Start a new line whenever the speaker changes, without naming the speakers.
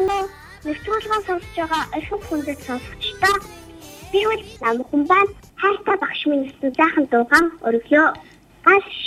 уу? Нэвтрүүлгээ сонсож байгаа эрхэм хүндэт сонсогчдоо би бол Намхан байна. Хайртай багш минь гэсэн сайхан дуугаан өргөлөө. Гаш